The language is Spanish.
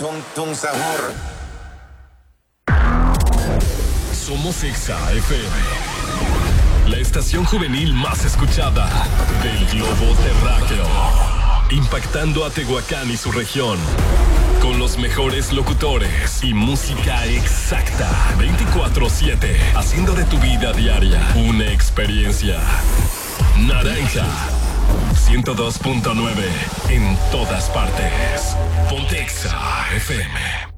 tung sabor. Somos Exa FM, la estación juvenil más escuchada del globo terráqueo, impactando a Tehuacán y su región, con los mejores locutores y música exacta, 24/7, haciendo de tu vida diaria una experiencia. Naranja 102.9 en todas partes. Ponte Exa FM.